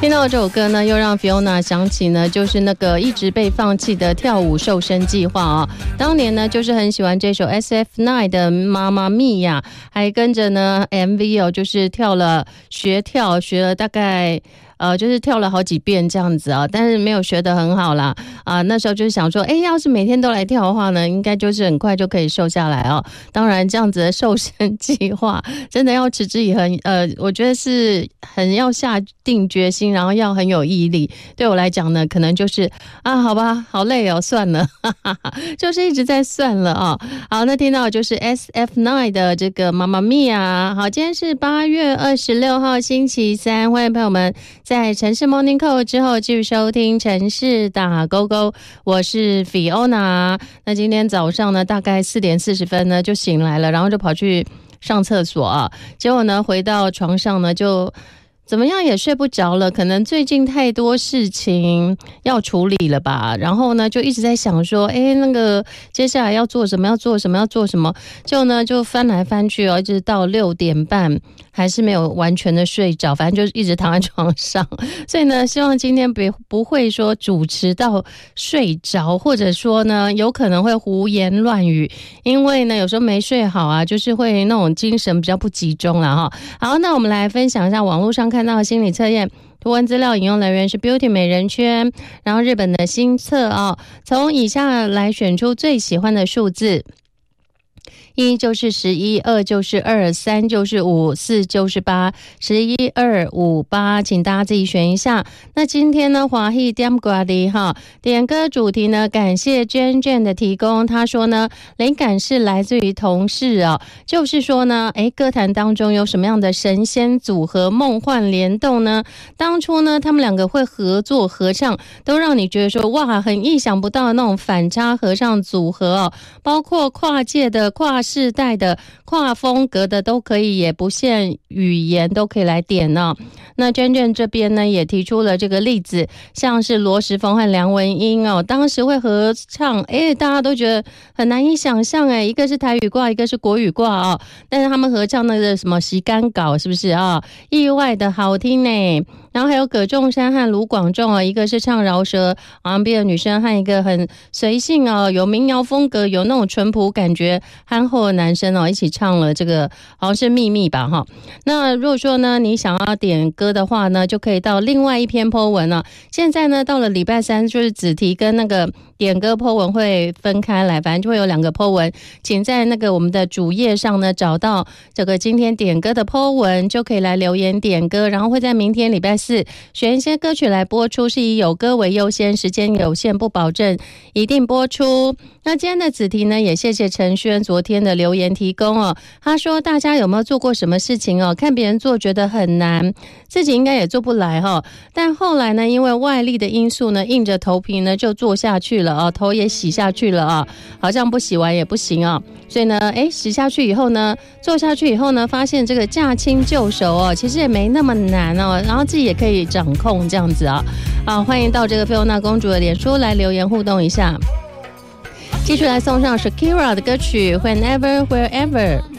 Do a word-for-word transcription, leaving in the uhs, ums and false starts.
听到这首歌呢，又让 Fiona 想起呢，就是那个一直被放弃的跳舞瘦身计划啊。当年呢，就是很喜欢这首 S F 九 的《妈妈咪呀》，还跟着呢 M V 哦，就是跳了学跳，学了大概。呃，就是跳了好几遍这样子啊，但是没有学得很好啦啊。那时候就是想说，哎，要是每天都来跳的话呢，应该就是很快就可以瘦下来哦。当然，这样子的瘦身计划真的要持之以恒，呃，我觉得是很要下定决心，然后要很有毅力。对我来讲呢，可能就是啊，好吧，好累哦，算了，哈哈哈，就是一直在算了啊。好，那听到就是 S F 九 的这个妈妈咪呀。好，今天是八月二十六号星期三，欢迎朋友们。在城市 Morning Call 之后继续收听城市打勾勾，我是 Fiona。 那今天早上呢大概四点四十分呢就醒来了，然后就跑去上厕所啊，结果呢回到床上呢就怎么样也睡不着了，可能最近太多事情要处理了吧，然后呢就一直在想说，哎，那个接下来要做什么要做什么要做什么，就呢就翻来翻去哦，一直到六点半还是没有完全的睡着，反正就一直躺在床上。所以呢希望今天不不会说主持到睡着，或者说呢有可能会胡言乱语，因为呢有时候没睡好啊，就是会那种精神比较不集中啦哈。好，那我们来分享一下网络上看到的心理测验，图文资料引用来源是 Beauty 美人圈，然后日本的新测啊，从以下来选出最喜欢的数字。一就是十一，二就是二，三就是五，四就是八，十一二五八，请大家自己选一下。那今天呢，华裔点歌的哈点歌主题呢，感谢娟娟的提供。他说呢，灵感是来自于同事啊，就是说呢，哎，歌坛当中有什么样的神仙组合、梦幻联动呢？当初呢，他们两个会合作合唱，都让你觉得说哇，很意想不到的那种反差合唱组合哦，包括跨界的、跨世代的、跨风格的都可以，也不限语言都可以来点呢、哦。那娟娟这边呢也提出了这个例子，像是罗时丰和梁文音哦，当时会合唱，哎，大家都觉得很难以想象哎，一个是台语挂，一个是国语挂哦，但是他们合唱那个什么洗干搞是不是啊、哦？意外的好听呢。然后还有葛仲山和卢广仲哦，一个是唱饶舌 R and B 的女生，和一个很随性哦，有民谣风格，有那种淳朴感觉憨厚的男生哦，一起唱了这个好像是秘密吧哈。那如果说呢你想要点歌的话呢，就可以到另外一篇 po 文了、啊。现在呢到了礼拜三，就是子题跟那个点歌 po 文会分开来，反正就会有两个 po 文，请在那个我们的主页上呢找到这个今天点歌的 po 文，就可以来留言点歌，然后会在明天礼拜四选一些歌曲来播出，是以有歌为优先，时间有限，不保证一定播出。那今天的子题呢，也谢谢陈轩昨天的留言提供哦。他说大家有没有做过什么事情哦，看别人做觉得很难，自己应该也做不来哈、哦，但后来呢因为外力的因素呢，硬着头皮呢就做下去了啊、哦，头也洗下去了啊，好像不洗完也不行啊，所以呢哎洗下去以后呢，做下去以后呢，发现这个驾轻就熟哦，其实也没那么难哦，然后自己也可以掌控这样子啊。好，欢迎到这个菲欧娜公主的脸书来留言互动一下。继续来送上 Shakira 的歌曲 Whenever Wherever。